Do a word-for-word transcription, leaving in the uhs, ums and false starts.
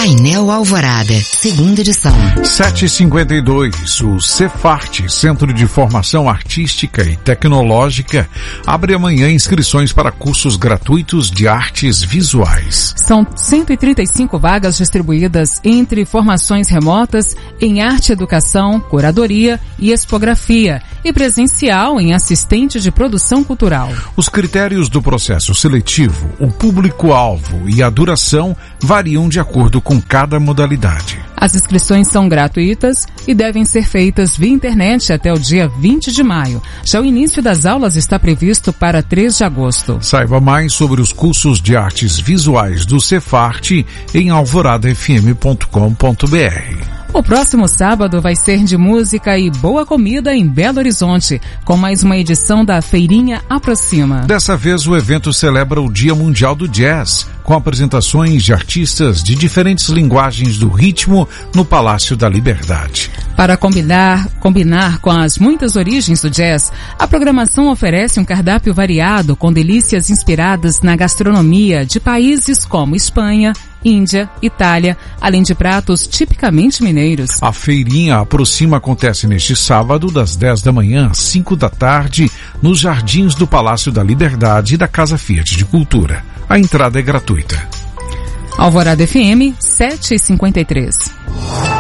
Painel Alvorada, segunda edição. sete e cinquenta e dois, o Cefarte, Centro de Formação Artística e Tecnológica, abre amanhã inscrições para cursos gratuitos de artes visuais. São cento e trinta e cinco vagas distribuídas entre formações remotas em arte, educação, curadoria e expografia e presencial em assistente de produção cultural. Os critérios do processo seletivo, o público-alvo e a duração variam de acordo com cada modalidade. As inscrições são gratuitas e devem ser feitas via internet até o dia vinte de maio. Já o início das aulas está previsto para três de agosto. Saiba mais sobre os cursos de artes visuais do Cefarte em alvorada f m ponto com ponto b r. O próximo sábado vai ser de música e boa comida em Belo Horizonte, com mais uma edição da Feirinha Aproxima. Dessa vez o evento celebra o Dia Mundial do Jazz, com apresentações de artistas de diferentes linguagens do ritmo no Palácio da Liberdade. Para combinar, combinar com as muitas origens do jazz, a programação oferece um cardápio variado com delícias inspiradas na gastronomia de países como Espanha, Índia, Itália, além de pratos tipicamente mineiros. A Feirinha Aproxima acontece neste sábado, das dez da manhã às cinco da tarde, nos jardins do Palácio da Liberdade e da Casa Fiat de Cultura. A entrada é gratuita. Alvorada F M, sete e cinquenta e três.